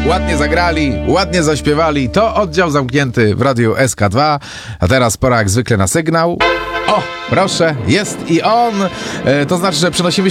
ładnie zagrali, ładnie zaśpiewali. To oddział zamknięty w radiu SK2. A teraz pora jak zwykle na sygnał. O, proszę, jest i on. To znaczy, że przenosimy się